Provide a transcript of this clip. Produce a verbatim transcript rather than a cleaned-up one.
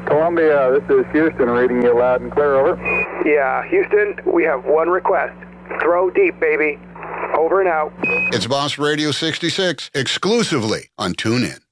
Columbia, this is Houston, reading you loud and clear, over. Yeah, Houston, we have one request. Throw deep, baby. Over and out. It's Boss Radio sixty-six, exclusively on TuneIn.